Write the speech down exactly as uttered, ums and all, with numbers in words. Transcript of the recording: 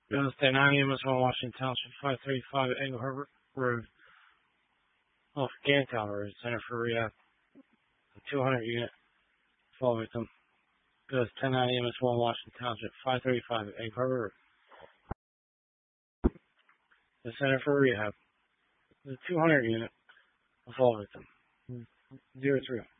Goes to nine A M as well, Washington Township, five thirty-five Egg Harbor Road, off Gantown Road, Center for Rehab, two hundred unit, fall victim. Goes ten nine A M as well, Washington Township, five thirty-five Egg Harbor Road. The Center for Rehab, the two hundred unit, fall victim. zero three.